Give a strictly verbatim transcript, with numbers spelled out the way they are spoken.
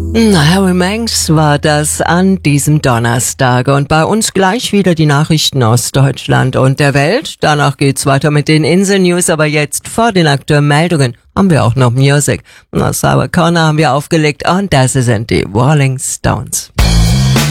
Harry Manx war das an diesem Donnerstag. Und bei uns gleich wieder die Nachrichten aus Deutschland und der Welt. Danach geht's weiter mit den Insel-News, aber jetzt vor den aktuellen Meldungen haben wir auch noch Musik. Sarah Connor haben wir aufgelegt und das sind die Rolling Stones.